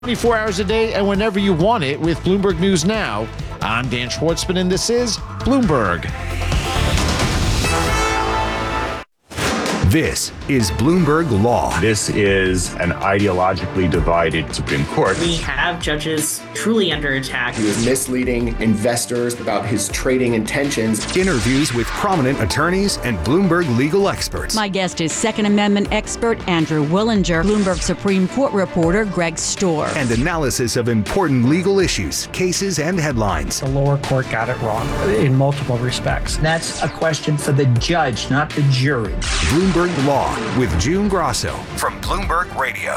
24 hours a day and whenever you want it with Bloomberg News Now. I'm Dan Schwartzman, and this is Bloomberg. This is Bloomberg Law. This is an ideologically divided Supreme Court. We have judges truly under attack. He was misleading investors about his trading intentions. Interviews with prominent attorneys and Bloomberg legal experts. My guest is Second Amendment expert Andrew Willinger, Bloomberg Supreme Court reporter Greg Stohr. And analysis of important legal issues, cases, and headlines. The lower court got it wrong in multiple respects. That's a question for the judge, not the jury. Bloomberg Law with June Grosso from Bloomberg Radio.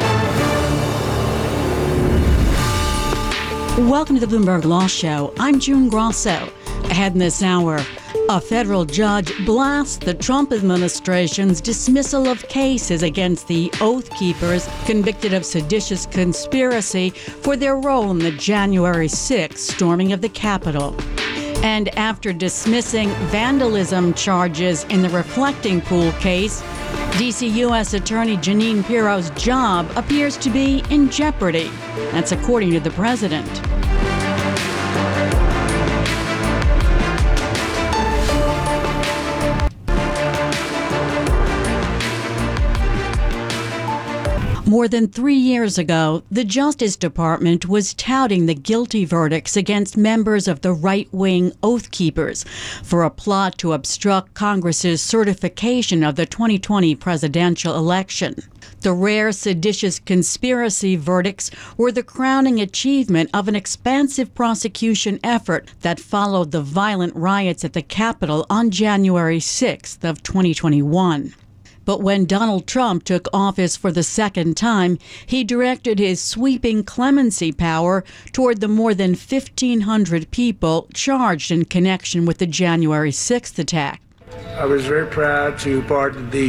Welcome to the Bloomberg Law Show. I'm June Grosso. Ahead in this hour, a federal judge blasts the Trump administration's dismissal of cases against the Oath Keepers convicted of seditious conspiracy for their role in the January 6th storming of the Capitol. And after dismissing vandalism charges in the Reflecting Pool case, D.C. U.S. Attorney Jeanine Pirro's job appears to be in jeopardy. That's according to the president. More than 3 years ago, the Justice Department was touting the guilty verdicts against members of the right-wing Oath Keepers for a plot to obstruct Congress's certification of the 2020 presidential election. The rare seditious conspiracy verdicts were the crowning achievement of an expansive prosecution effort that followed the violent riots at the Capitol on January 6th of 2021. But when Donald Trump took office for the second time, he directed his sweeping clemency power toward the more than 1,500 people charged in connection with the January 6th attack. I was very proud to pardon the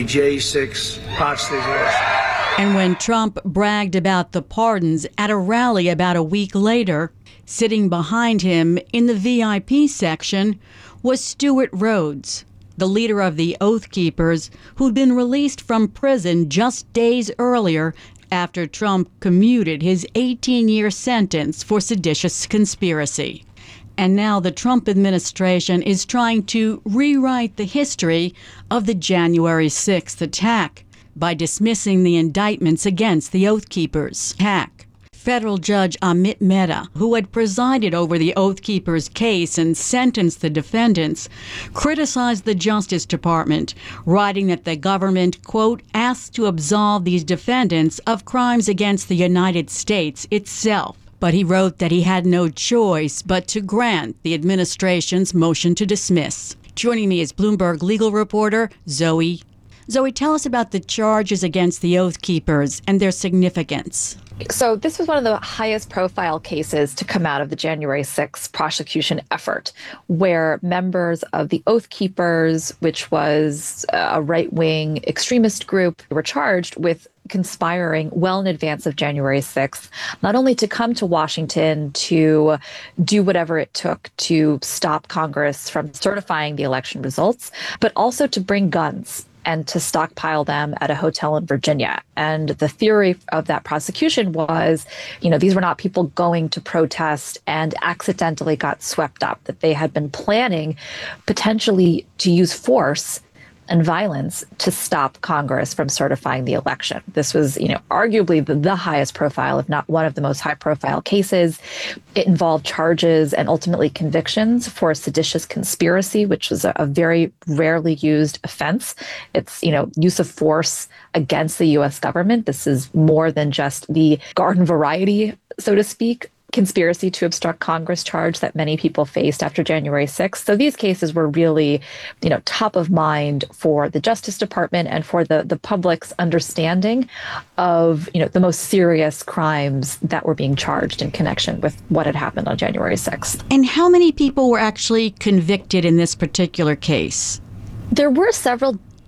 J6 hostages. And when Trump bragged about the pardons at a rally about a week later, sitting behind him in the VIP section was Stewart Rhodes, the leader of the Oath Keepers, who'd been released from prison just days earlier after Trump commuted his 18-year sentence for seditious conspiracy. And now the Trump administration is trying to rewrite the history of the January 6th attack by dismissing the indictments against the Oath Keepers. Federal Judge Amit Mehta, who had presided over the Oath Keepers case and sentenced the defendants, criticized the Justice Department, writing that the government, quote, asked to absolve these defendants of crimes against the United States itself. But he wrote that he had no choice but to grant the administration's motion to dismiss. Joining me is Bloomberg legal reporter Zoe. Zoe, tell us about the charges against the Oath Keepers and their significance. So this was one of the highest profile cases to come out of the January 6th prosecution effort, where members of the Oath Keepers, which was a right-wing extremist group, were charged with conspiring well in advance of January 6th, not only to come to Washington to do whatever it took to stop Congress from certifying the election results, but also to bring guns and to stockpile them at a hotel in Virginia. And the theory of that prosecution was, these were not people going to protest and accidentally got swept up, that they had been planning potentially to use force and violence to stop Congress from certifying the election. This was, arguably the highest profile, if not one of the most high profile cases. It involved charges and ultimately convictions for seditious conspiracy, which is a very rarely used offense. It's, use of force against the U.S. government. This is more than just the garden variety, so to speak, conspiracy to obstruct Congress charge that many people faced after January 6th. So these cases were really, top of mind for the Justice Department and for the public's understanding of, the most serious crimes that were being charged in connection with what had happened on January 6th. And how many people were actually convicted in this particular case? There were several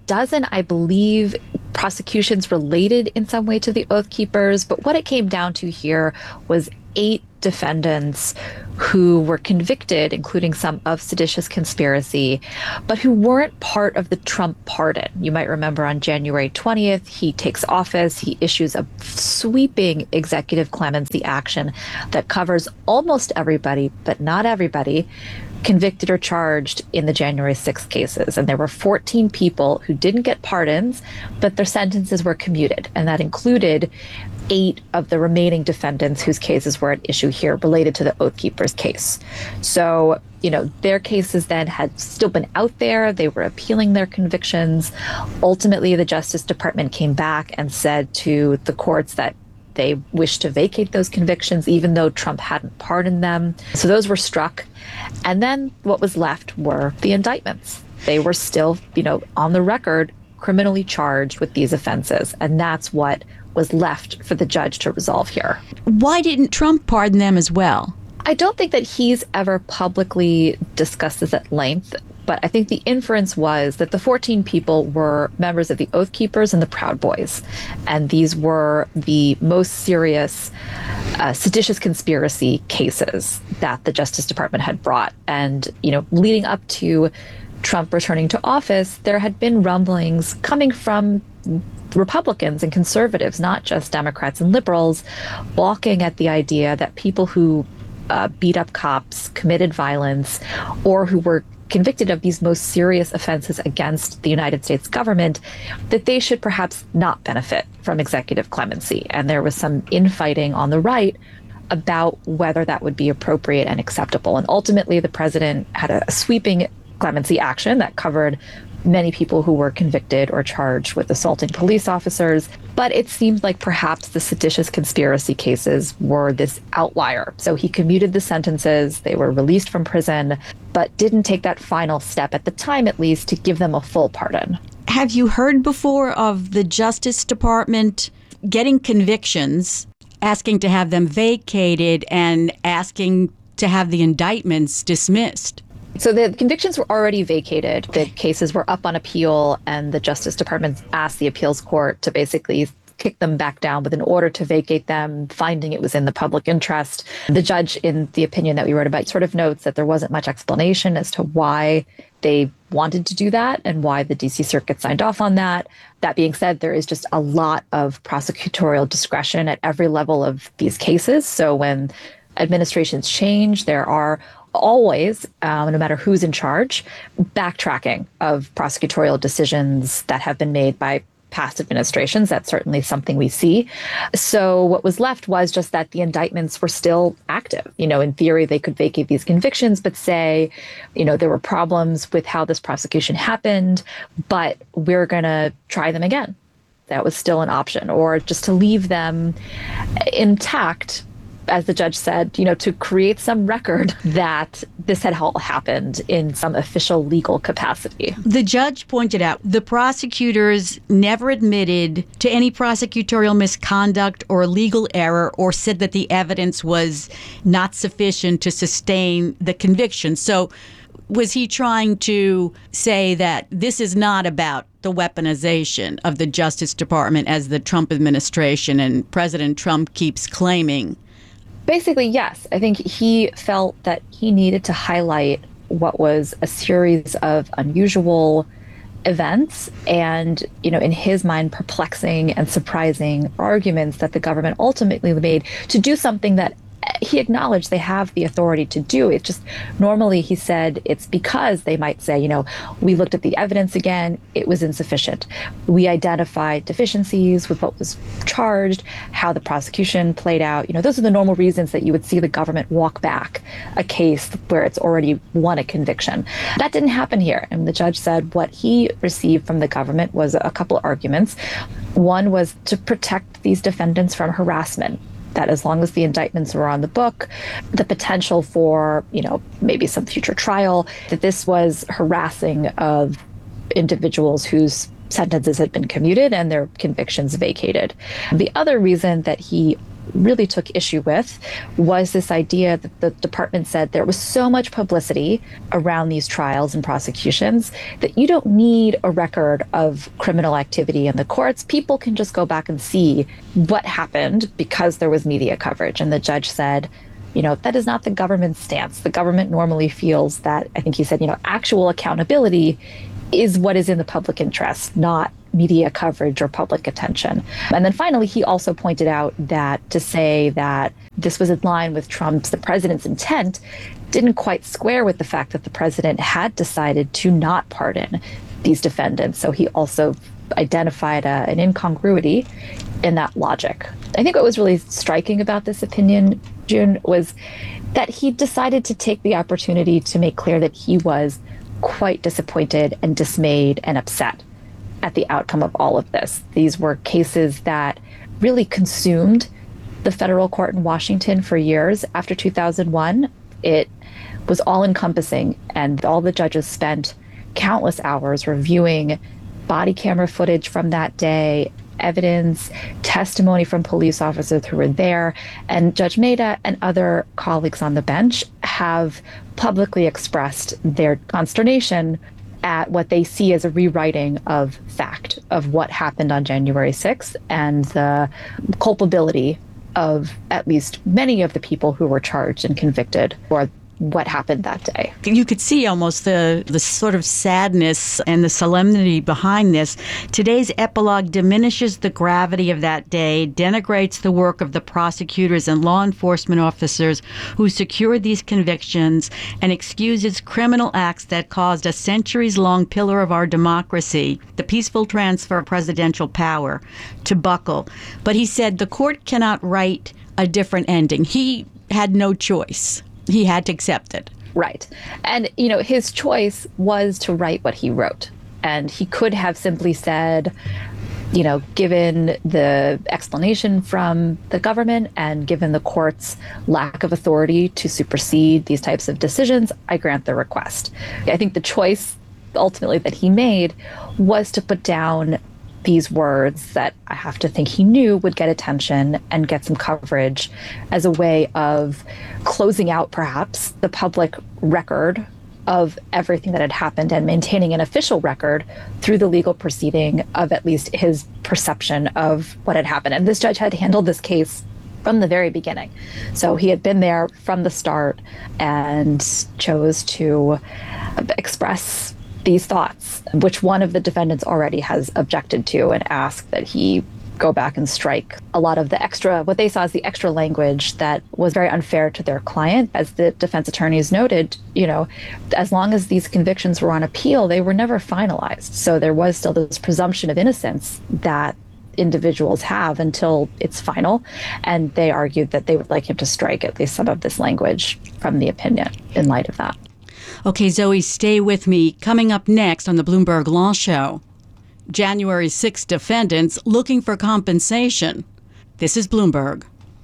dozen, I believe, prosecutions related in some way to the Oath Keepers. But what it came down to here was 8 defendants who were convicted, including some of seditious conspiracy, but who weren't part of the Trump pardon. You might remember on January 20th, he takes office, he issues a sweeping executive clemency action that covers almost everybody, but not everybody, convicted or charged in the January 6th cases. And there were 14 people who didn't get pardons, but their sentences were commuted. And that included 8 of the remaining defendants whose cases were at issue here related to the Oath Keepers case. So, their cases then had still been out there. They were appealing their convictions. Ultimately, the Justice Department came back and said to the courts that they wished to vacate those convictions, even though Trump hadn't pardoned them. So those were struck. And then what was left were the indictments. They were still, on the record, criminally charged with these offenses. And that's what was left for the judge to resolve here. Why didn't Trump pardon them as well? I don't think that he's ever publicly discussed this at length, but I think the inference was that the 14 people were members of the Oath Keepers and the Proud Boys. And these were the most serious seditious conspiracy cases that the Justice Department had brought. And, leading up to Trump returning to office, there had been rumblings coming from Republicans and conservatives, not just Democrats and liberals, balking at the idea that people who beat up cops, committed violence, or who were convicted of these most serious offenses against the United States government, that they should perhaps not benefit from executive clemency. And there was some infighting on the right about whether that would be appropriate and acceptable. And ultimately, the president had a sweeping clemency action that covered many people who were convicted or charged with assaulting police officers. But it seemed like perhaps the seditious conspiracy cases were this outlier. So he commuted the sentences, they were released from prison, but didn't take that final step, at the time at least, to give them a full pardon. Have you heard before of the Justice Department getting convictions, asking to have them vacated, and asking to have the indictments dismissed? So the convictions were already vacated. The cases were up on appeal, and the Justice Department asked the appeals court to basically kick them back down with an order to vacate them, finding it was in the public interest. The judge, in the opinion that we wrote about, sort of notes that there wasn't much explanation as to why they wanted to do that and why the DC Circuit signed off on that. That being said, there is just a lot of prosecutorial discretion at every level of these cases. So when administrations change, there are always, no matter who's in charge, backtracking of prosecutorial decisions that have been made by past administrations. That's certainly something we see. So what was left was just that the indictments were still active. In theory, they could vacate these convictions, but say, there were problems with how this prosecution happened, but we're going to try them again. That was still an option. Or just to leave them intact, as the judge said, to create some record that this had all happened in some official legal capacity. The judge pointed out the prosecutors never admitted to any prosecutorial misconduct or legal error, or said that the evidence was not sufficient to sustain the conviction. So was he trying to say that this is not about the weaponization of the Justice Department, as the Trump administration and President Trump keeps claiming? Basically, yes. I think he felt that he needed to highlight what was a series of unusual events and, in his mind, perplexing and surprising arguments that the government ultimately made to do something that he acknowledged they have the authority to do. It just, normally he said it's because they might say, we looked at the evidence again, it was insufficient. We identified deficiencies with what was charged, how the prosecution played out. Those are the normal reasons that you would see the government walk back a case where it's already won a conviction. That didn't happen here. And the judge said what he received from the government was a couple of arguments. One was to protect these defendants from harassment, that as long as the indictments were on the book, the potential for, maybe some future trial, that this was harassing of individuals whose sentences had been commuted and their convictions vacated. The other reason that he really took issue with was this idea that the department said there was so much publicity around these trials and prosecutions that you don't need a record of criminal activity in the courts. People can just go back and see what happened because there was media coverage. And the judge said, that is not the government's stance. The government normally feels that, I think he said, actual accountability is what is in the public interest, not media coverage or public attention. And then finally, he also pointed out that to say that this was in line with the president's intent didn't quite square with the fact that the president had decided to not pardon these defendants. So he also identified an incongruity in that logic. I think what was really striking about this opinion, June, was that he decided to take the opportunity to make clear that he was quite disappointed and dismayed and upset at the outcome of all of this. These were cases that really consumed the federal court in Washington for years after 2001. It was all-encompassing, and all the judges spent countless hours reviewing body camera footage from that day, evidence, testimony from police officers who were there. And Judge Mehta and other colleagues on the bench have publicly expressed their consternation at what they see as a rewriting of fact of what happened on January 6th and the culpability of at least many of the people who were charged and convicted for what happened that day. You could see almost the sort of sadness and the solemnity behind this. Today's epilogue diminishes the gravity of that day, denigrates the work of the prosecutors and law enforcement officers who secured these convictions, and excuses criminal acts that caused a centuries-long pillar of our democracy, the peaceful transfer of presidential power, to buckle. But he said the court cannot write a different ending. He had no choice. He had to accept it. Right. And, his choice was to write what he wrote. And he could have simply said, given the explanation from the government and given the court's lack of authority to supersede these types of decisions, I grant the request. I think the choice ultimately that he made was to put down these words that I have to think he knew would get attention and get some coverage as a way of closing out perhaps the public record of everything that had happened and maintaining an official record through the legal proceeding of at least his perception of what had happened. And this judge had handled this case from the very beginning. So he had been there from the start and chose to express these thoughts, which one of the defendants already has objected to and asked that he go back and strike a lot of the extra, what they saw as the extra language that was very unfair to their client. As the defense attorneys noted, as long as these convictions were on appeal, they were never finalized. So there was still this presumption of innocence that individuals have until it's final. And they argued that they would like him to strike at least some of this language from the opinion in light of that. Okay, Zoe, stay with me. Coming up next on the Bloomberg Law Show, January 6th defendants looking for compensation. This is Bloomberg.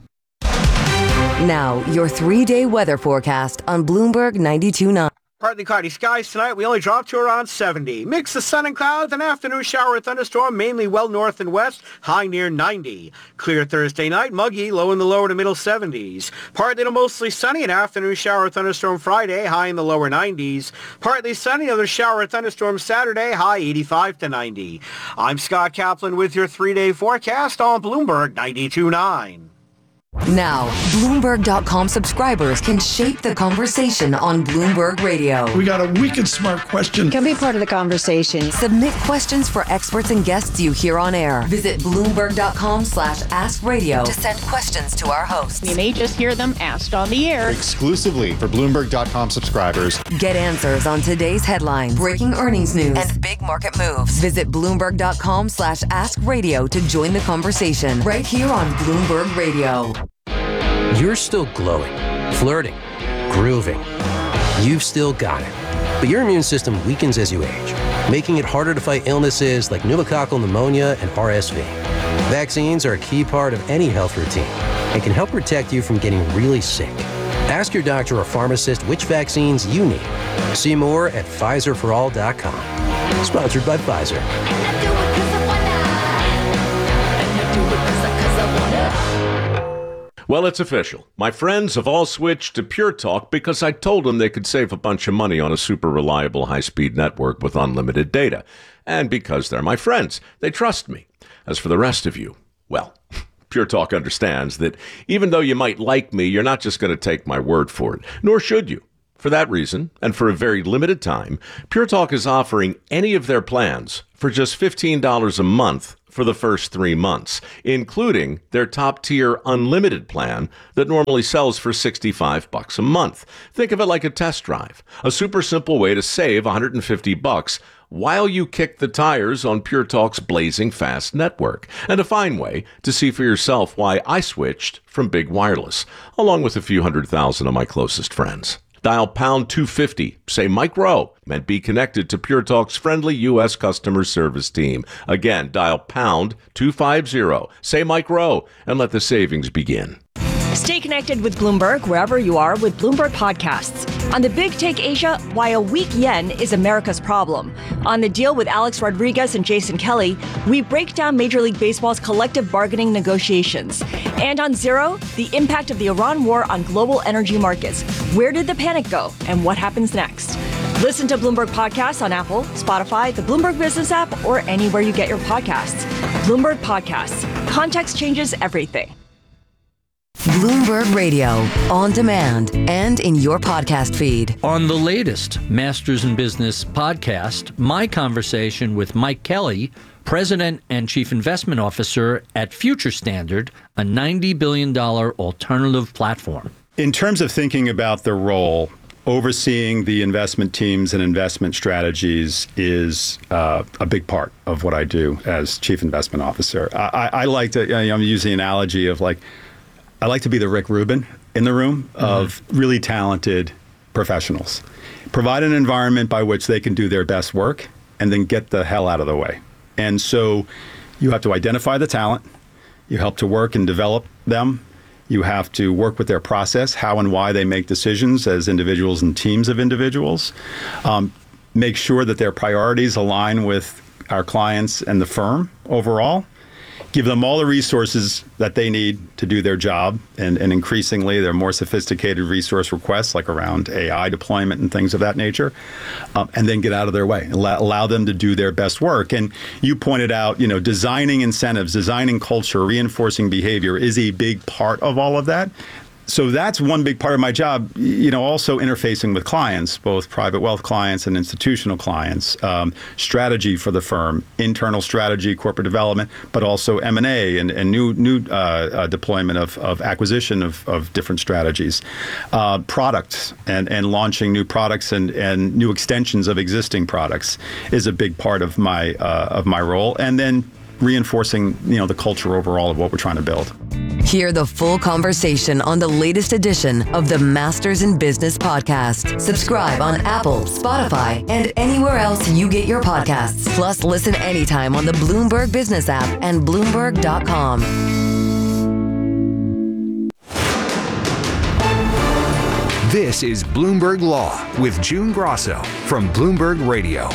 Now, your 3-day weather forecast on Bloomberg 92.9. Partly cloudy skies tonight. We only drop to around 70. Mix of sun and clouds. An afternoon shower or thunderstorm, mainly well north and west, high near 90. Clear Thursday night, muggy, low in the lower to middle 70s. Partly to mostly sunny, an afternoon shower or thunderstorm Friday, high in the lower 90s. Partly sunny, another shower or thunderstorm Saturday, high 85 to 90. I'm Scott Kaplan with your 3-day forecast on Bloomberg 92.9. Now, Bloomberg.com subscribers can shape the conversation on Bloomberg Radio. We got a wicked smart question. Can be part of the conversation. Submit questions for experts and guests you hear on air. Visit Bloomberg.com/AskRadio to send questions to our hosts. You may just hear them asked on the air. Exclusively for Bloomberg.com subscribers. Get answers on today's headlines, breaking earnings news, and big market moves. Visit Bloomberg.com/AskRadio to join the conversation right here on Bloomberg Radio. You're still glowing, flirting, grooving. You've still got it. But your immune system weakens as you age, making it harder to fight illnesses like pneumococcal pneumonia and RSV. Vaccines are a key part of any health routine and can help protect you from getting really sick. Ask your doctor or pharmacist which vaccines you need. See more at PfizerForAll.com. Sponsored by Pfizer. Well, it's official. My friends have all switched to Pure Talk because I told them they could save a bunch of money on a super reliable high-speed network with unlimited data. And because they're my friends, they trust me. As for the rest of you, well, Pure Talk understands that even though you might like me, you're not just going to take my word for it, nor should you. For that reason, and for a very limited time, Pure Talk is offering any of their plans for just $15 a month for the first 3 months, including their top-tier unlimited plan that normally sells for $65 a month. Think of it like a test drive, a super simple way to save $150 while you kick the tires on Pure Talk's blazing fast network, and a fine way to see for yourself why I switched from big wireless, along with a few 100,000 of my closest friends. Dial pound 250, say Mike Rowe, and be connected to Pure Talk's friendly U.S. customer service team. Again, dial pound 250, say Mike Rowe, and let the savings begin. Stay connected with Bloomberg wherever you are with Bloomberg Podcasts. On The Big Take Asia, why a weak yen is America's problem. On The Deal with Alex Rodriguez and Jason Kelly, we break down Major League Baseball's collective bargaining negotiations. And on Zero, the impact of the Iran war on global energy markets. Where did the panic go and what happens next? Listen to Bloomberg Podcasts on Apple, Spotify, the Bloomberg Business app, or anywhere you get your podcasts. Bloomberg Podcasts. Context changes everything. Bloomberg Radio, on demand and in your podcast feed. On the latest Masters in Business podcast, my conversation with Mike Kelly, President and Chief Investment Officer at Future Standard, a $90 billion alternative platform. In terms of thinking about the role, overseeing the investment teams and investment strategies is a big part of what I do as Chief Investment Officer. I like to, I'm using the analogy of I like to be the Rick Rubin in the room of really talented professionals. Provide an environment by which they can do their best work and then get the hell out of the way. And so you have to identify the talent. You help to work and develop them. You have to work with their process, how and why they make decisions as individuals and teams of individuals. Make sure that their priorities align with our clients and the firm overall. Give them all the resources that they need to do their job, and increasingly there are more sophisticated resource requests like around AI deployment and things of that nature, and then get out of their way. Allow them to do their best work. And you pointed out, designing incentives, designing culture, reinforcing behavior is a big part of all of that. So that's one big part of my job, also interfacing with clients, both private wealth clients and institutional clients, strategy for the firm, internal strategy, corporate development, but also M&A and new deployment of acquisition of different strategies, products and launching new products and new extensions of existing products is a big part of my role. And then reinforcing, the culture overall of what we're trying to build. Hear the full conversation on the latest edition of the Masters in Business podcast. Subscribe on Apple, Spotify, and anywhere else you get your podcasts. Plus, listen anytime on the Bloomberg Business app and Bloomberg.com. This is Bloomberg Law with June Grosso from Bloomberg Radio.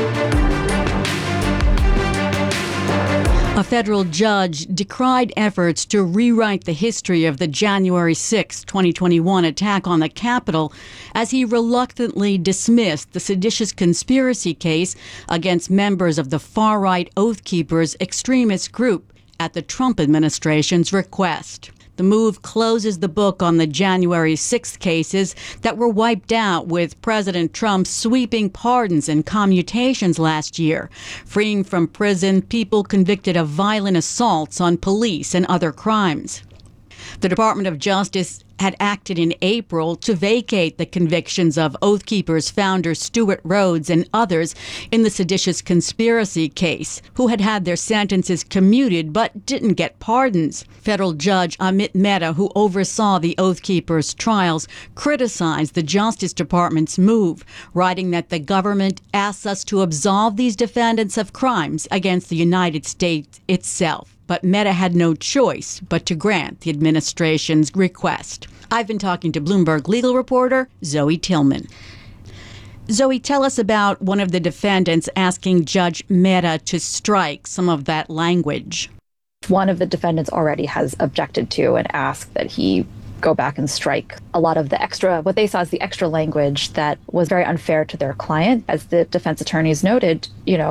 A federal judge decried efforts to rewrite the history of the January 6, 2021 attack on the Capitol as he reluctantly dismissed the seditious conspiracy case against members of the far-right Oath Keepers extremist group at the Trump administration's request. The move closes the book on the January 6th cases that were wiped out with President Trump's sweeping pardons and commutations last year, freeing from prison people convicted of violent assaults on police and other crimes. The Department of Justice had acted in April to vacate the convictions of Oath Keepers founder Stewart Rhodes and others in the seditious conspiracy case, who had had their sentences commuted but didn't get pardons. Federal Judge Amit Mehta, who oversaw the Oath Keepers trials, criticized the Justice Department's move, writing that the government asks us to absolve these defendants of crimes against the United States itself. But Mehta had no choice but to grant the administration's request. I've been talking to Bloomberg legal reporter Zoe Tillman. Zoe, tell us about one of the defendants asking Judge Mehta to strike some of that language. One of the defendants already has objected to and asked that he go back and strike a lot of the extra, what they saw as the extra language that was very unfair to their client. As the defense attorneys noted,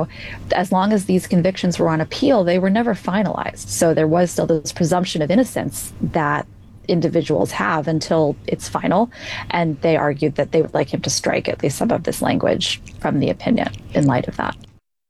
as long as these convictions were on appeal, they were never finalized. So there was still this presumption of innocence that individuals have until it's final. And they argued that they would like him to strike at least some of this language from the opinion in light of that.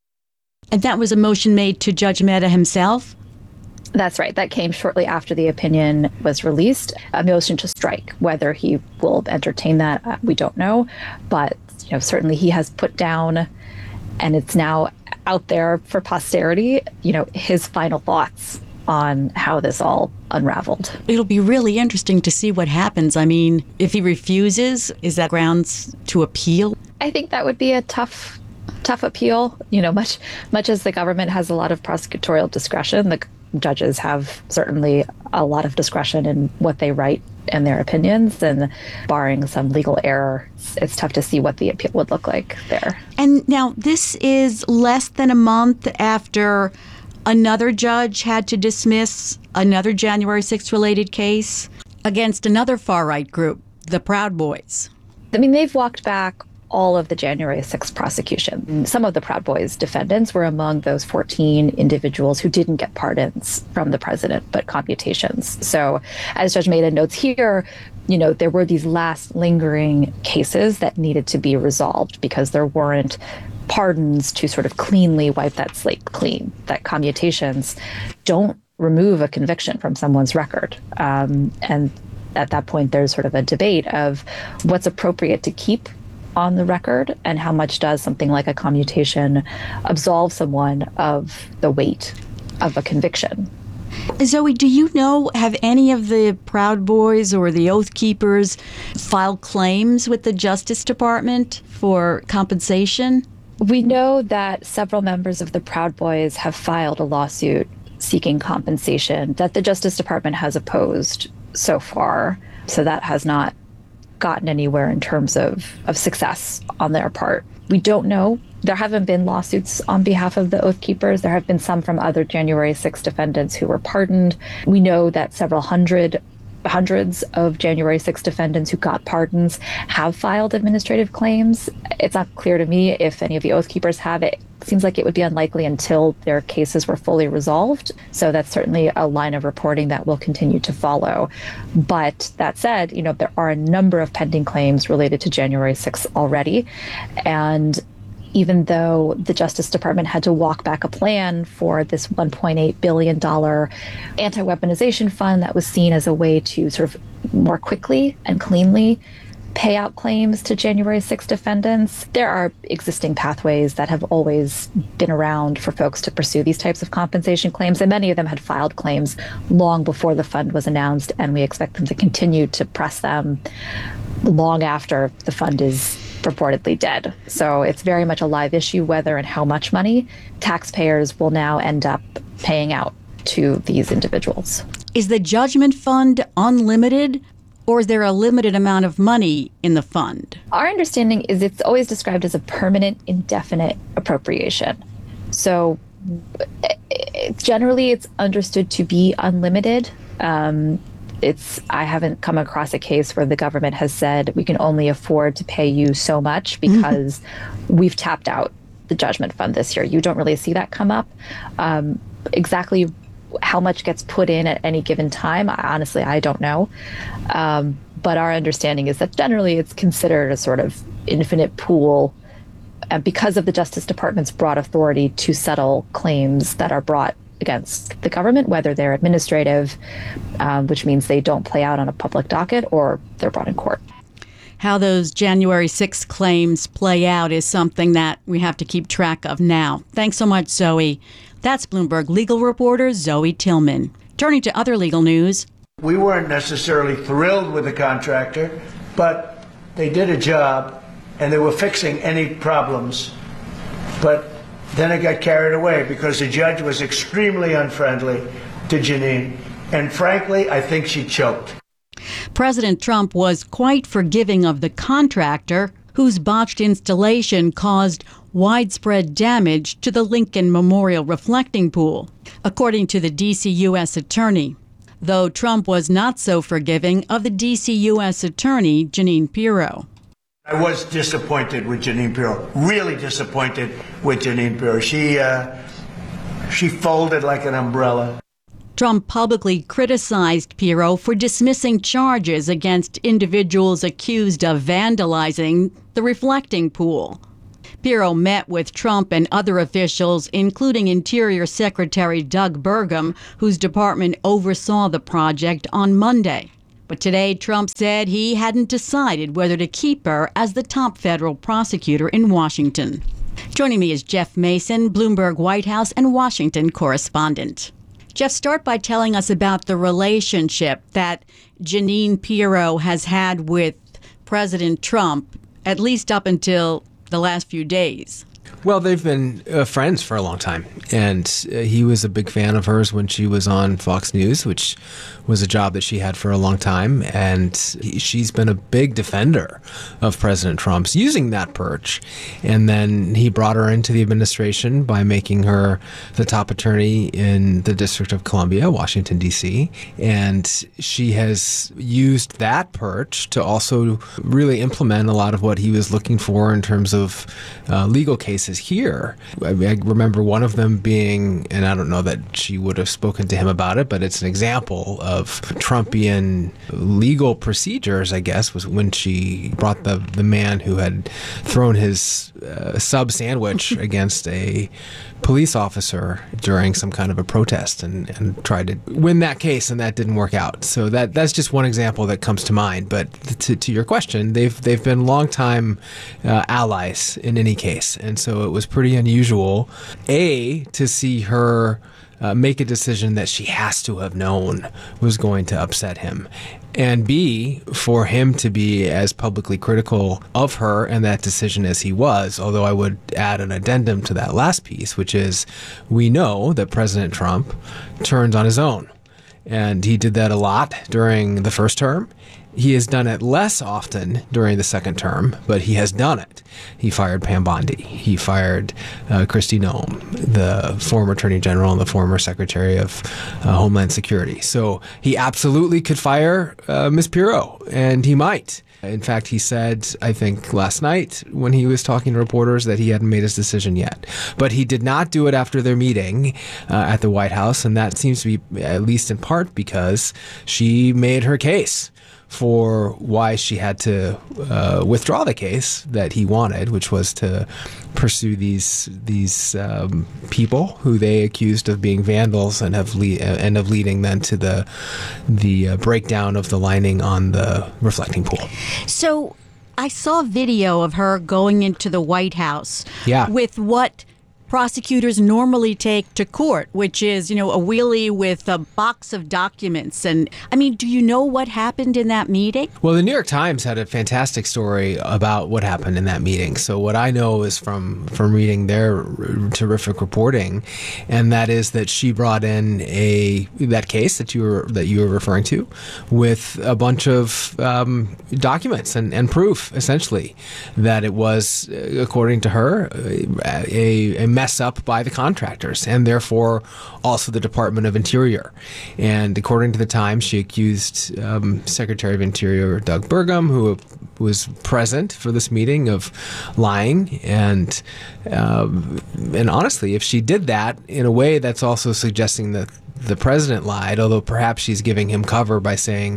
And that was a motion made to Judge Mehta himself? That's right. That came shortly after the opinion was released. A motion to strike. Whether he will entertain that, we don't know. But certainly he has put down, and it's now out there for posterity, his final thoughts on how this all unraveled. It'll be really interesting to see what happens. I mean, if he refuses, is that grounds to appeal? I think that would be a tough appeal. Much as the government has a lot of prosecutorial discretion, the judges have certainly a lot of discretion in what they write and their opinions, and barring some legal error, it's tough to see what the appeal would look like there. And now this is less than a month after another judge had to dismiss another January 6th related case against another far-right group, the Proud Boys. I mean, they've walked back all of the January 6th prosecution. Some of the Proud Boys defendants were among those 14 individuals who didn't get pardons from the president, but commutations. So as Judge Mehta notes here, there were these last lingering cases that needed to be resolved because there weren't pardons to sort of cleanly wipe that slate clean, that commutations don't remove a conviction from someone's record. And at that point, there's sort of a debate of what's appropriate to keep on the record and how much does something like a commutation absolve someone of the weight of a conviction. Zoe, do you know, have any of the Proud Boys or the Oath Keepers filed claims with the Justice Department for compensation? We know that several members of the Proud Boys have filed a lawsuit seeking compensation that the Justice Department has opposed so far. So that has not gotten anywhere in terms of success on their part. We don't know. There haven't been lawsuits on behalf of the Oath Keepers. There have been some from other January 6 defendants who were pardoned. We know that several hundreds of January 6 defendants who got pardons have filed administrative claims. It's not clear to me if any of the Oath Keepers have. It seems like it would be unlikely until their cases were fully resolved. So that's certainly a line of reporting that will continue to follow. But that said, there are a number of pending claims related to January 6 already. And even though the Justice Department had to walk back a plan for this $1.8 billion anti-weaponization fund that was seen as a way to sort of more quickly and cleanly pay out claims to January 6 defendants, there are existing pathways that have always been around for folks to pursue these types of compensation claims. And many of them had filed claims long before the fund was announced, and we expect them to continue to press them long after the fund is purportedly dead. So it's very much a live issue whether and how much money taxpayers will now end up paying out to these individuals. Is the judgment fund unlimited, or is there a limited amount of money in the fund? Our understanding is it's always described as a permanent, indefinite appropriation. So generally it's understood to be unlimited. I haven't come across a case where the government has said we can only afford to pay you so much because we've tapped out the judgment fund this year. You don't really see that come up. Exactly how much gets put in at any given time, honestly, I don't know. But our understanding is that generally it's considered a sort of infinite pool because of the Justice Department's broad authority to settle claims that are brought against the government, whether they're administrative, which means they don't play out on a public docket, or they're brought in court. How those January 6 claims play out is something that we have to keep track of now. Thanks so much, Zoe. That's Bloomberg legal reporter Zoe Tillman. Turning to other legal news. We weren't necessarily thrilled with the contractor, but they did a job and they were fixing any problems. But then it got carried away because the judge was extremely unfriendly to Janine. And frankly, I think she choked. President Trump was quite forgiving of the contractor, whose botched installation caused widespread damage to the Lincoln Memorial reflecting pool, according to the D.C. U.S. Attorney. Though Trump was not so forgiving of the D.C. U.S. Attorney, Jeanine Pirro. I was disappointed with Jeanine Pirro, really disappointed with Jeanine Pirro. She folded like an umbrella. Trump publicly criticized Pirro for dismissing charges against individuals accused of vandalizing the reflecting pool. Pirro met with Trump and other officials, including Interior Secretary Doug Burgum, whose department oversaw the project, on Monday. But today, Trump said he hadn't decided whether to keep her as the top federal prosecutor in Washington. Joining me is Jeff Mason, Bloomberg White House and Washington correspondent. Jeff, start by telling us about the relationship that Jeanine Pirro has had with President Trump, at least up until the last few days. Well, they've been friends for a long time, and he was a big fan of hers when she was on Fox News, which was a job that she had for a long time, and she's been a big defender of President Trump's using that perch. And then he brought her into the administration by making her the top attorney in the District of Columbia, Washington, D.C., and she has used that perch to also really implement a lot of what he was looking for in terms of legal cases here. I remember one of them being, and I don't know that she would have spoken to him about it, but it's an example of Trumpian legal procedures, I guess, was when she brought the man who had thrown his sub sandwich against a police officer during some kind of a protest and tried to win that case, and that didn't work out. So that's just one example that comes to mind. But to your question, they've been longtime allies in any case, and so it was pretty unusual, to see her make a decision that she has to have known was going to upset him, and B, for him to be as publicly critical of her and that decision as he was, although I would add an addendum to that last piece, which is we know that President Trump turns on his own, and he did that a lot during the first term. He has done it less often during the second term, but he has done it. He fired Pam Bondi. He fired Kristi Noem, the former Attorney General and the former Secretary of Homeland Security. So he absolutely could fire Ms. Pirro, and he might. In fact, he said, I think last night when he was talking to reporters, that he hadn't made his decision yet. But he did not do it after their meeting at the White House, and that seems to be at least in part because she made her case for why she had to withdraw the case that he wanted, which was to pursue these people who they accused of being vandals and of leading then to the breakdown of the lining on the reflecting pool. So I saw video of her going into the White House with what prosecutors normally take to court, which is, a wheelie with a box of documents. And I mean, do you know what happened in that meeting? Well, the New York Times had a fantastic story about what happened in that meeting. So what I know is from reading their terrific reporting, and that is that she brought in that case that you were referring to with a bunch of documents and proof, essentially, that it was, according to her, a mess up by the contractors and therefore also the Department of Interior. And according to the Times, she accused Secretary of Interior Doug Burgum, who was present for this meeting, of lying. And honestly, if she did that in a way that's also suggesting that the president lied, although perhaps she's giving him cover by saying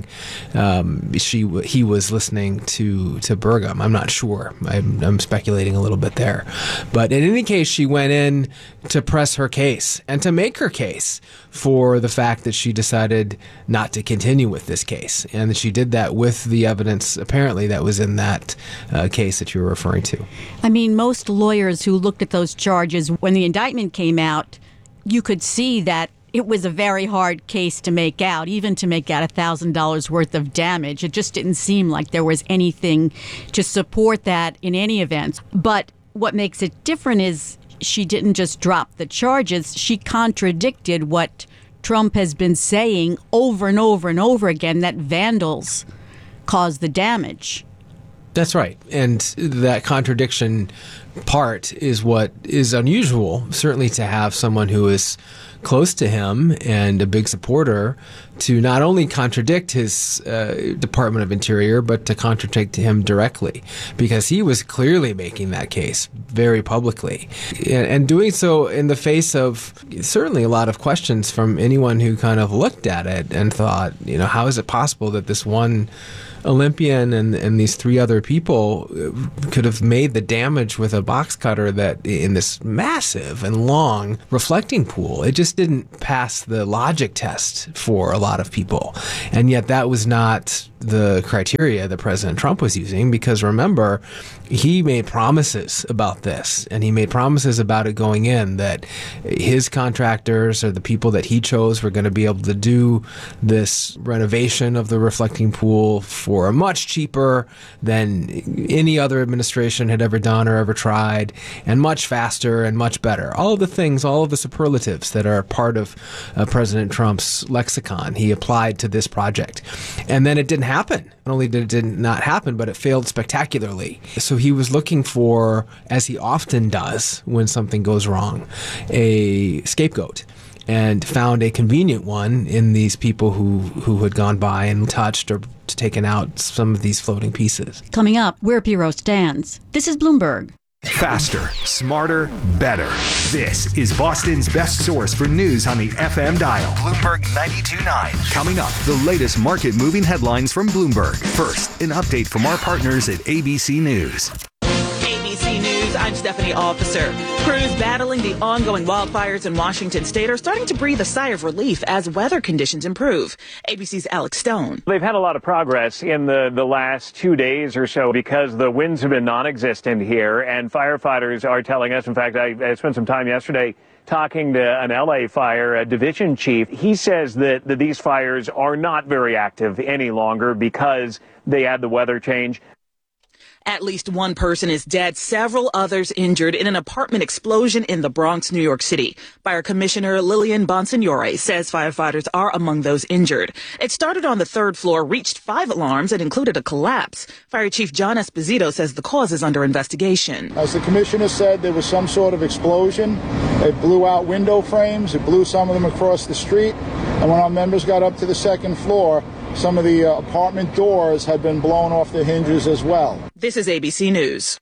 he was listening to Burgum. I'm not sure. I'm speculating a little bit there. But in any case, she went in to press her case and to make her case for the fact that she decided not to continue with this case. And she did that with the evidence, apparently, that was in that case that you were referring to. I mean, most lawyers who looked at those charges, when the indictment came out, you could see that it was a very hard case to make out, even to make out $1,000 worth of damage. It just didn't seem like there was anything to support that in any event. But what makes it different is she didn't just drop the charges. She contradicted what Trump has been saying over and over and over again, that vandals caused the damage. That's right. And that contradiction part is what is unusual, certainly to have someone who is close to him and a big supporter to not only contradict his Department of Interior, but to contradict him directly, because he was clearly making that case very publicly and doing so in the face of certainly a lot of questions from anyone who kind of looked at it and thought, how is it possible that this one Olympian and these three other people could have made the damage with a box cutter that in this massive and long reflecting pool? It just didn't pass the logic test for a lot of people. And yet that was not the criteria that President Trump was using, because remember, he made promises about this, and he made promises about it going in, that his contractors or the people that he chose were going to be able to do this renovation of the reflecting pool for much cheaper than any other administration had ever done or ever tried, and much faster and much better. All of the things, all of the superlatives that are part of President Trump's lexicon, he applied to this project. And then it didn't happen. Not only did it not happen, but it failed spectacularly. So he was looking for, as he often does when something goes wrong, a scapegoat, and found a convenient one in these people who had gone by and touched or taken out some of these floating pieces. Coming up, where Piro stands. This is Bloomberg. Faster, smarter, better. This is Boston's best source for news on the FM dial. Bloomberg 92.9. Coming up, the latest market-moving headlines from Bloomberg. First, an update from our partners at ABC News. ABC News, I'm Stephanie Officer. Crews battling the ongoing wildfires in Washington state are starting to breathe a sigh of relief as weather conditions improve. ABC's Alex Stone. They've had a lot of progress in the last 2 days or so because the winds have been non-existent here, and firefighters are telling us, in fact, I spent some time yesterday talking to an LA fire division chief. He says that these fires are not very active any longer because they had the weather change. At least one person is dead, several others injured in an apartment explosion in the Bronx, New York City. Fire Commissioner Lillian Bonsignore says firefighters are among those injured. It started on the third floor, reached 5 alarms, and included a collapse. Fire Chief John Esposito says the cause is under investigation. As the commissioner said, there was some sort of explosion. It blew out window frames. It blew some of them across the street. And when our members got up to the second floor, some of the apartment doors had been blown off the hinges as well. This is ABC News.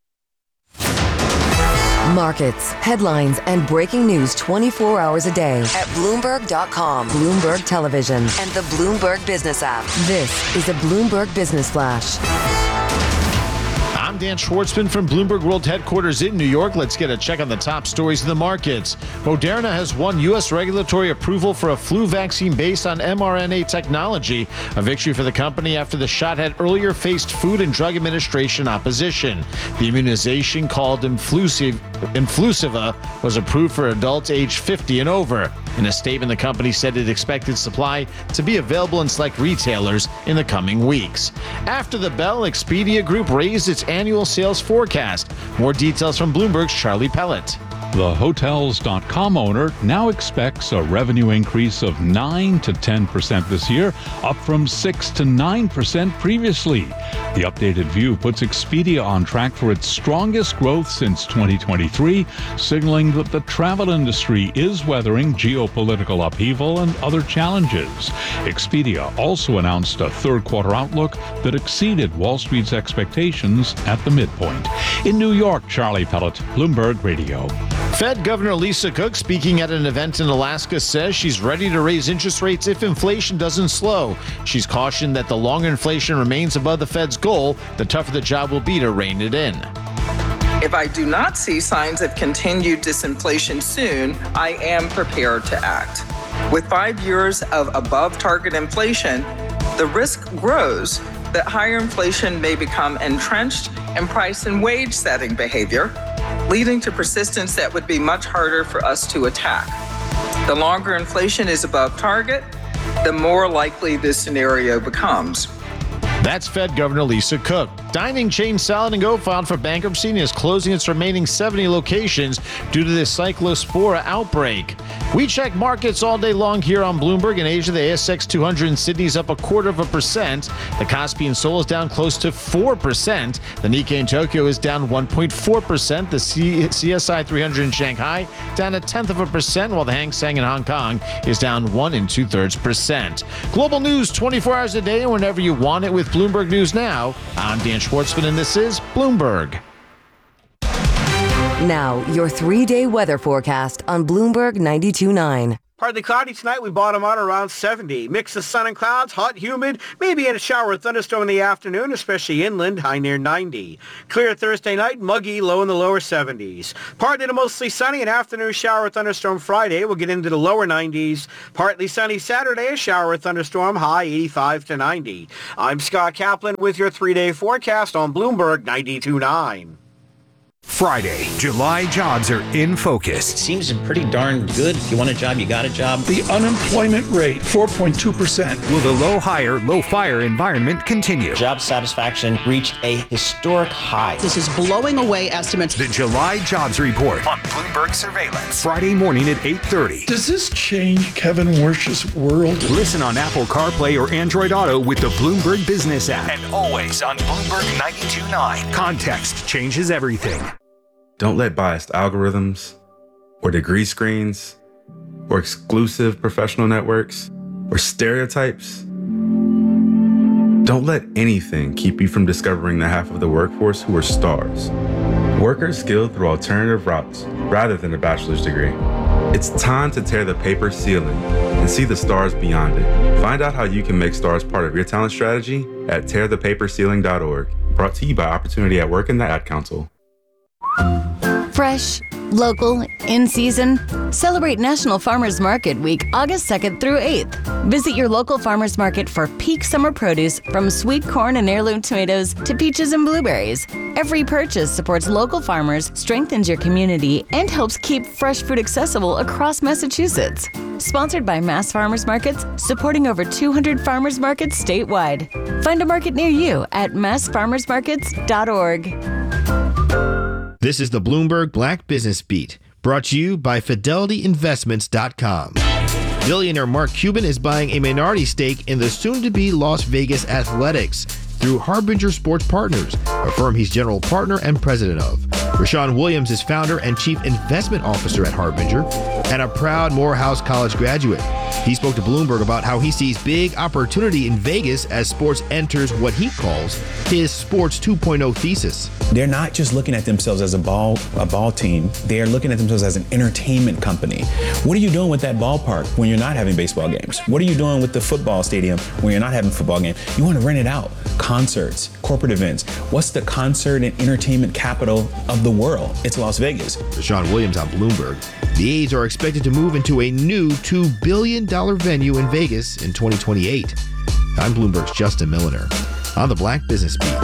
Markets, headlines, and breaking news 24 hours a day at Bloomberg.com, Bloomberg Television, and the Bloomberg Business app. This is a Bloomberg Business Flash. I'm Dan Schwartzman from Bloomberg World Headquarters in New York. Let's get a check on the top stories in the markets. Moderna has won U.S. regulatory approval for a flu vaccine based on mRNA technology, a victory for the company after the shot had earlier faced Food and Drug Administration opposition. The immunization, called Influsiva, was approved for adults age 50 and over. In a statement, the company said it expected supply to be available in select retailers in the coming weeks. After the bell, Expedia Group raised its annual sales forecast. More details from Bloomberg's Charlie Pellet. The Hotels.com owner now expects a revenue increase of 9 to 10% this year, up from 6 to 9% previously. The updated view puts Expedia on track for its strongest growth since 2023, signaling that the travel industry is weathering geopolitical upheaval and other challenges. Expedia also announced a third-quarter outlook that exceeded Wall Street's expectations at the midpoint. In New York, Charlie Pellet, Bloomberg Radio. Fed Governor Lisa Cook, speaking at an event in Alaska, says she's ready to raise interest rates if inflation doesn't slow. She's cautioned that the longer inflation remains above the Fed's goal, the tougher the job will be to rein it in. If I do not see signs of continued disinflation soon, I am prepared to act. With 5 years of above target inflation, the risk grows that higher inflation may become entrenched in price and wage setting behavior, leading to persistence that would be much harder for us to attack. The longer inflation is above target, the more likely this scenario becomes. That's Fed Governor Lisa Cook. Dining chain Salad & Go filed for bankruptcy and is closing its remaining 70 locations due to the Cyclospora outbreak. We check markets all day long here on Bloomberg. In Asia, the ASX 200 in Sydney is up 0.25%. The Kospi in Seoul is down close to 4%. The Nikkei in Tokyo is down 1.4%. The CSI 300 in Shanghai down 0.1%, while the Hang Seng in Hong Kong is down 1 2/3%. Global news 24 hours a day and whenever you want it with Bloomberg News Now. I'm Dan Schwartzman, and this is Bloomberg. Now, your 3-day weather forecast on Bloomberg 92.9. Partly cloudy tonight. We bottom out around 70. Mix of sun and clouds, hot, humid. Maybe a shower or thunderstorm in the afternoon, especially inland, high near 90. Clear Thursday night, muggy, low in the lower 70s. Partly to mostly sunny, an afternoon shower or thunderstorm Friday. We'll get into the lower 90s. Partly sunny Saturday, a shower or thunderstorm, high 85 to 90. I'm Scott Kaplan with your 3-day forecast on Bloomberg 92.9. Friday, July jobs are in focus. Seems pretty darn good. If you want a job, you got a job. The unemployment rate, 4.2%. Will the low hire, low fire environment continue? Job satisfaction reached a historic high. This is blowing away estimates. The July jobs report on Bloomberg Surveillance. Friday morning at 8:30. Does this change Kevin Wersch's world? Listen on Apple CarPlay or Android Auto with the Bloomberg Business app. And always on Bloomberg 92.9. Context changes everything. Don't let biased algorithms or degree screens or exclusive professional networks or stereotypes. Don't let anything keep you from discovering the half of the workforce who are stars. Workers skilled through alternative routes rather than a bachelor's degree. It's time to tear the paper ceiling and see the stars beyond it. Find out how you can make stars part of your talent strategy at tearthepaperceiling.org. Brought to you by Opportunity at Work and the Ad Council. Fresh, local, in season. Celebrate National Farmers Market Week, August 2nd through 8th. Visit your local farmers market for peak summer produce, from sweet corn and heirloom tomatoes to peaches and blueberries. Every purchase supports local farmers, strengthens your community, and helps keep fresh food accessible across Massachusetts. Sponsored by Mass Farmers Markets, supporting over 200 farmers markets statewide. Find a market near you at massfarmersmarkets.org. This is the Bloomberg Black Business Beat, brought to you by FidelityInvestments.com. Billionaire Mark Cuban is buying a minority stake in the soon-to-be Las Vegas Athletics through Harbinger Sports Partners, a firm he's general partner and president of. Rashawn Williams is founder and chief investment officer at Harbinger and a proud Morehouse College graduate. He spoke to Bloomberg about how he sees big opportunity in Vegas as sports enters what he calls his Sports 2.0 thesis. They're not just looking at themselves as a ball team. They are looking at themselves as an entertainment company. What are you doing with that ballpark when you're not having baseball games? What are you doing with the football stadium when you're not having football games? You want to rent it out. Concerts, corporate events. What's the concert and entertainment capital of the world? It's Las Vegas. Rashawn Williams on Bloomberg. The A's are expected to move into a new $2 billion venue in Vegas in 2028. I'm Bloomberg's Justin Milliner on the Black Business Beat.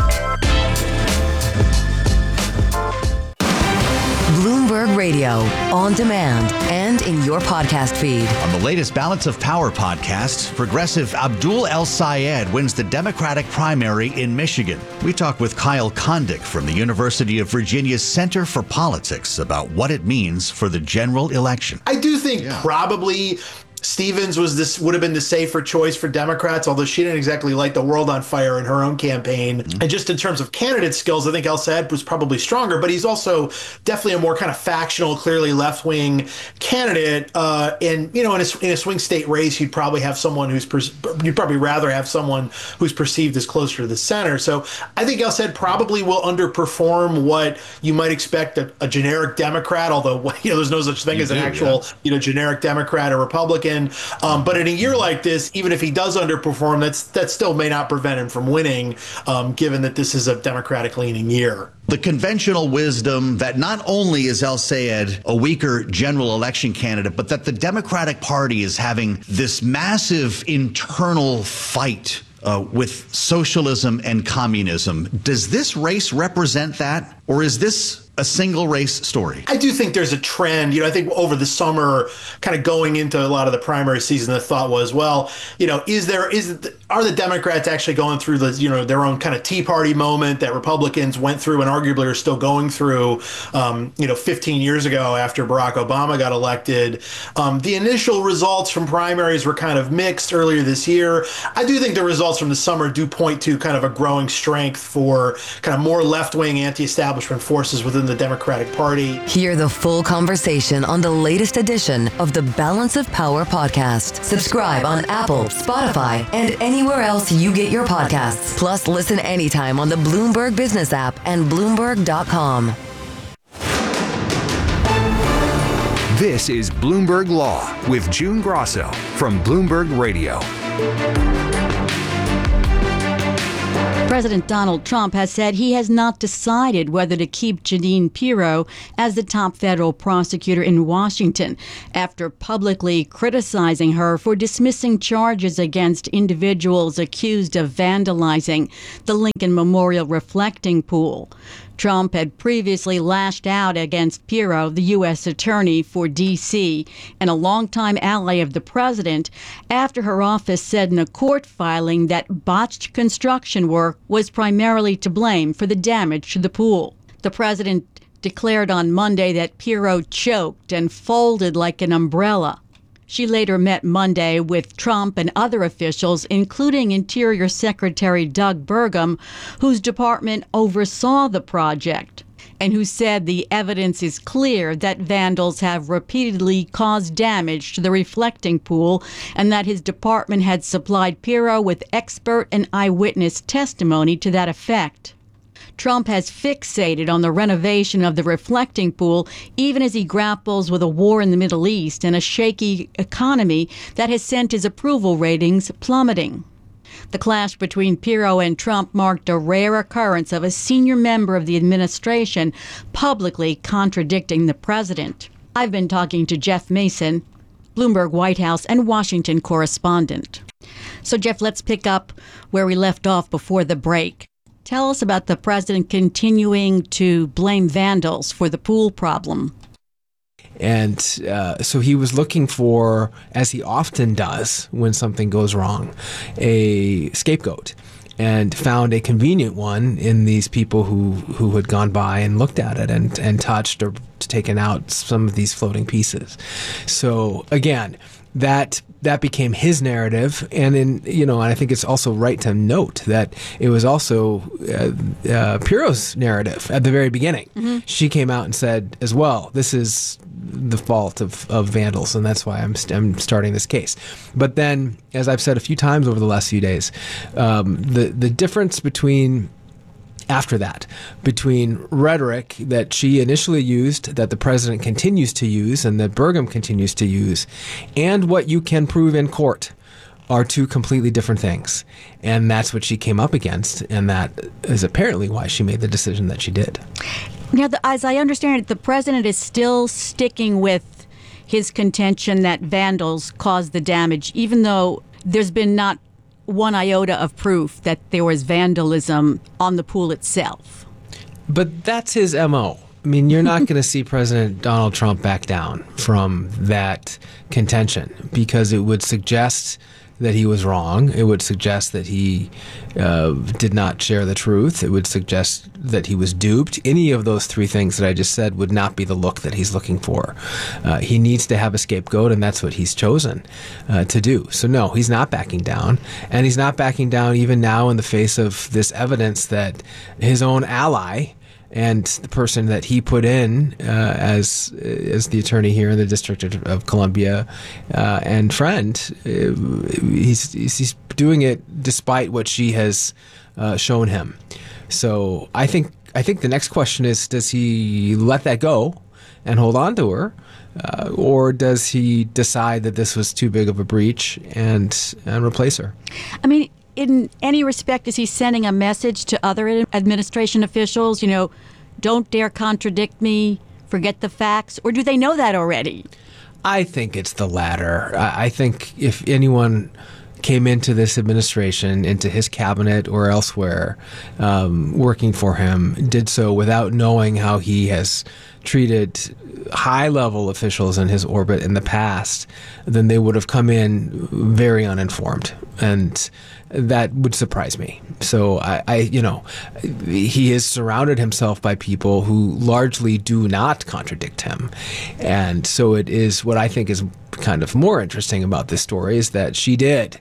Bloomberg Radio, on demand and in your podcast feed. On the latest Balance of Power podcast, progressive Abdul El-Sayed wins the Democratic primary in Michigan. We talk with Kyle Kondik from the University of Virginia's Center for Politics about what it means for the general election. I do think probably Stevens would have been the safer choice for Democrats, although she didn't exactly light the world on fire in her own campaign. And just in terms of candidate skills, I think El-Sayed was probably stronger, but he's also definitely a more kind of factional, clearly left-wing candidate. And, you know, in a swing state race, you'd probably have someone you'd probably rather have someone who's perceived as closer to the center. So I think El-Sayed probably will underperform what you might expect a generic Democrat, although, you know, there's no such thing as an actual, you know, generic Democrat or Republican. But in a year like this, even if he does underperform, that still may not prevent him from winning, given that this is a Democratic-leaning year. The conventional wisdom that not only is El-Sayed a weaker general election candidate, but that the Democratic Party is having this massive internal fight with socialism and communism. Does this race represent that? Or is this a single race story? I do think there's a trend. I think over the summer, kind of going into a lot of the primary season, the thought was, well, are the Democrats actually going through their own kind of Tea Party moment that Republicans went through and arguably are still going through, 15 years ago after Barack Obama got elected. The initial results from primaries were kind of mixed earlier this year. I do think the results from the summer do point to kind of a growing strength for kind of more left-wing anti-establishment forces within the Democratic Party. Hear the full conversation on the latest edition of the Balance of Power podcast. Subscribe on Apple, Spotify, and anywhere else you get your podcasts. Plus, listen anytime on the Bloomberg Business app and Bloomberg.com. This is Bloomberg Law with June Grosso from Bloomberg Radio. President Donald Trump has said he has not decided whether to keep Jeanine Pirro as the top federal prosecutor in Washington after publicly criticizing her for dismissing charges against individuals accused of vandalizing the Lincoln Memorial reflecting pool. Trump had previously lashed out against Pirro, the U.S. attorney for D.C. and a longtime ally of the president, after her office said in a court filing that botched construction work was primarily to blame for the damage to the pool. The president declared on Monday that Pirro choked and folded like an umbrella. She later met Monday with Trump and other officials, including Interior Secretary Doug Burgum, whose department oversaw the project, and who said the evidence is clear that vandals have repeatedly caused damage to the reflecting pool and that his department had supplied Pirro with expert and eyewitness testimony to that effect. Trump has fixated on the renovation of the reflecting pool, even as he grapples with a war in the Middle East and a shaky economy that has sent his approval ratings plummeting. The clash between Pirro and Trump marked a rare occurrence of a senior member of the administration publicly contradicting the president. I've been talking to Jeff Mason, Bloomberg White House and Washington correspondent. So, Jeff, let's pick up where we left off before the break. Tell us about the president continuing to blame vandals for the pool problem. And so he was looking for, as he often does when something goes wrong, a scapegoat, and found a convenient one in these people who had gone by and looked at it and touched or taken out some of these floating pieces. So again, that became his narrative, and and I think it's also right to note that it was also Pirro's narrative at the very beginning. Mm-hmm. She came out and said as well, this is the fault of vandals, and that's why I'm starting this case. But then, as I've said a few times over the last few days, the difference between rhetoric that she initially used, that the president continues to use, and that Burgum continues to use, and what you can prove in court are two completely different things. And that's what she came up against, and that is apparently why she made the decision that she did. Now, as I understand it, the president is still sticking with his contention that vandals caused the damage, even though there's been not one iota of proof that there was vandalism on the pool itself. But that's his MO. I mean, you're not going to see President Donald Trump back down from that contention, because it would suggest that he was wrong. It would suggest that he did not share the truth. It would suggest that he was duped. Any of those three things that I just said would not be the look that he's looking for. He needs to have a scapegoat, and that's what he's chosen to do. So no, he's not backing down. And he's not backing down even now in the face of this evidence that his own ally and the person that he put in as the attorney here in the District of Columbia and friend, he's doing it despite what she has shown him. So I think the next question is, does he let that go and hold on to her, or does he decide that this was too big of a breach and replace her? I mean, in any respect, is he sending a message to other administration officials, don't dare contradict me, forget the facts, or do they know that already? I think it's the latter. I think if anyone came into this administration, into his cabinet or elsewhere, working for him, did so without knowing how he has treated high-level officials in his orbit in the past, then they would have come in very uninformed, and that would surprise me. So he has surrounded himself by people who largely do not contradict him, and so it is what I think is kind of more interesting about this story is that she did.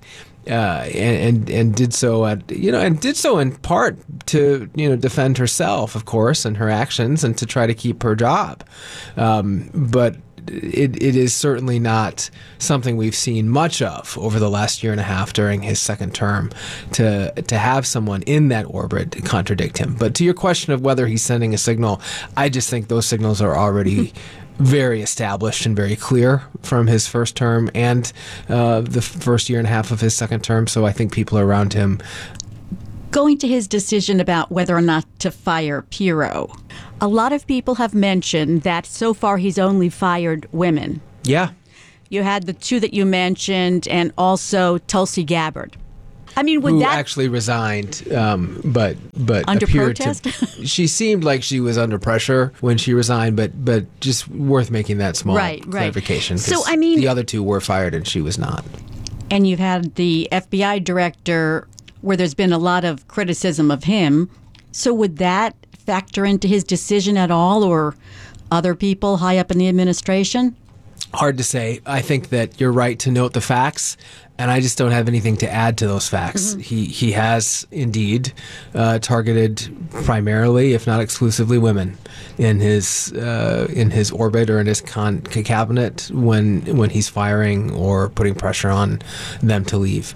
And did so in part to defend herself, of course, and her actions, and to try to keep her job. But it is certainly not something we've seen much of over the last year and a half during his second term, to have someone in that orbit contradict him. But to your question of whether he's sending a signal, I just think those signals are already very established and very clear from his first term and the first year and a half of his second term. So I think people around him. Going to his decision about whether or not to fire Pirro, a lot of people have mentioned that so far he's only fired women. Yeah. You had the two that you mentioned, and also Tulsi Gabbard. I mean, would who that actually resigned, but under appeared protest? She seemed like she was under pressure when she resigned, but just worth making that small clarification. So I mean, the other two were fired and she was not. And you've had the FBI director, where there's been a lot of criticism of him. So would that factor into his decision at all, or other people high up in the administration? Hard to say. I think that you're right to note the facts, and I just don't have anything to add to those facts. Mm-hmm. He has indeed targeted primarily, if not exclusively, women in his orbit or in his cabinet when he's firing or putting pressure on them to leave.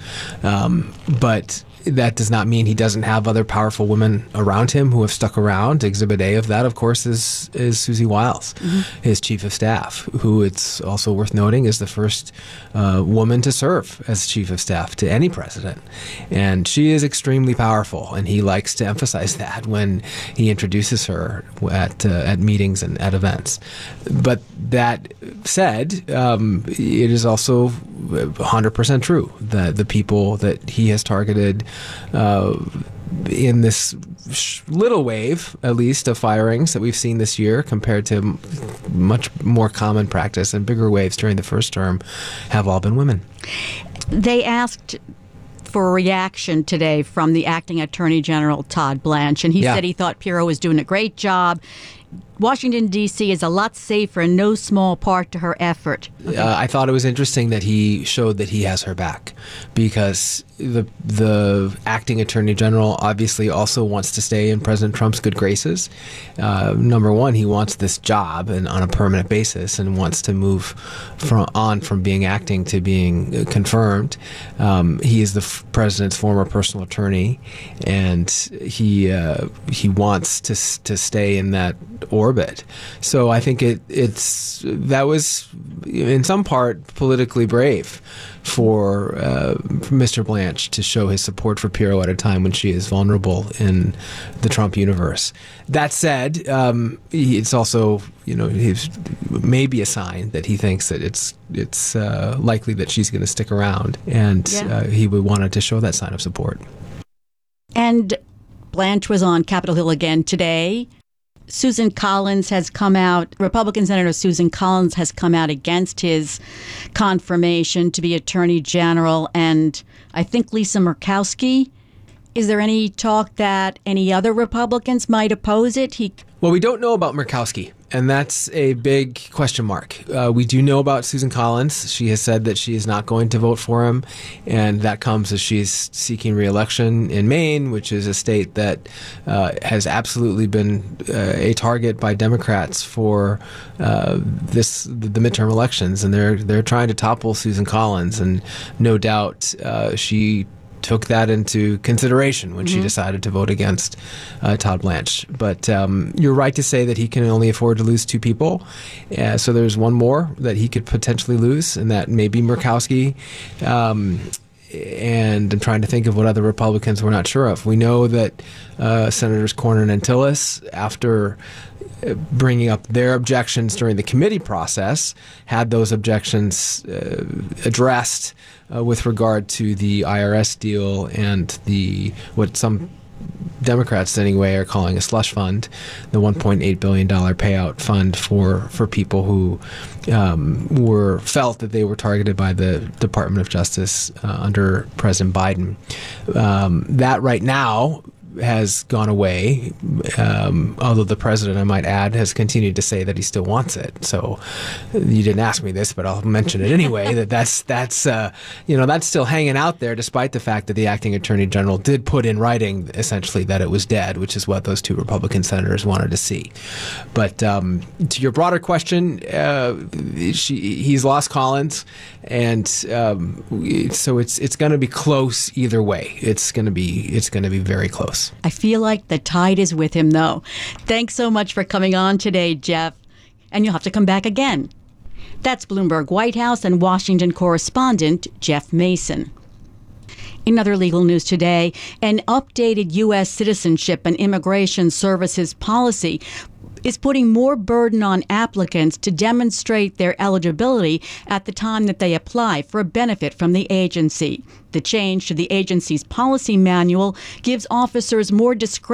But that does not mean he doesn't have other powerful women around him who have stuck around. Exhibit A of that, of course, is Susie Wiles, his chief of staff, who it's also worth noting is the first woman to serve as chief of staff to any president. And she is extremely powerful, and he likes to emphasize that when he introduces her at meetings and at events. But that said, it is also 100% true that the people that he has targeted in this little wave, at least, of firings that we've seen this year compared to much more common practice and bigger waves during the first term, have all been women. They asked for a reaction today from the acting Attorney General, Todd Blanche, and he said he thought Pirro was doing a great job. Washington, D.C. is a lot safer in no small part to her effort. I thought it was interesting that he showed that he has her back, because the acting Attorney General obviously also wants to stay in President Trump's good graces. Number one, he wants this job and on a permanent basis, and wants to move from being acting to being confirmed. He is the president's former personal attorney, and he wants to stay in that orbit. So I think that was in some part politically brave for Mr. Blanche to show his support for Pirro at a time when she is vulnerable in the Trump universe. That said, it's also maybe a sign that he thinks that it's likely that she's going to stick around, and he would wanted to show that sign of support. And Blanche was on Capitol Hill again today. Susan Collins has come out, Republican Senator Susan Collins has come out against his confirmation to be Attorney General, and I think Lisa Murkowski. Is there any talk that any other Republicans might oppose it? Well, we don't know about Murkowski, and that's a big question mark. We do know about Susan Collins. She has said that she is not going to vote for him, and that comes as she's seeking re-election in Maine, which is a state that has absolutely been a target by Democrats for the midterm elections, and they're trying to topple Susan Collins, and no doubt she took that into consideration when she decided to vote against Todd Blanche. But you're right to say that he can only afford to lose two people. So there's one more that he could potentially lose, and that may be Murkowski. And I'm trying to think of what other Republicans we're not sure of. We know that Senators Cornyn and Tillis, after bringing up their objections during the committee process, had those objections addressed with regard to the IRS deal and what some Democrats anyway are calling a slush fund, the $1.8 billion payout fund for people who felt that they were targeted by the Department of Justice under President Biden. That right now has gone away, although the president, I might add, has continued to say that he still wants it. So you didn't ask me this, but I'll mention it anyway, that's still hanging out there, despite the fact that the acting attorney general did put in writing essentially that it was dead, which is what those two Republican senators wanted to see. But to your broader question, he's lost Collins, and so it's going to be close either way. It's going to be very close. I feel like the tide is with him, though. Thanks so much for coming on today, Jeff. And you'll have to come back again. That's Bloomberg White House and Washington correspondent Jeff Mason. In other legal news today, an updated U.S. Citizenship and Immigration Services policy is putting more burden on applicants to demonstrate their eligibility at the time that they apply for a benefit from the agency. The change to the agency's policy manual gives officers more discretion